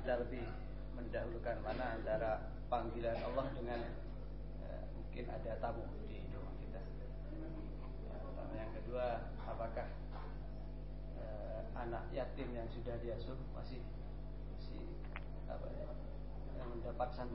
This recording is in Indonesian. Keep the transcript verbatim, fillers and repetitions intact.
kita lebih mendahulukan mana antara panggilan Allah dengan uh, mungkin ada tamu di rumah kita. Yang kedua, apakah uh, anak yatim yang sudah diasuh masih masih apa ya, yang mendapat santunan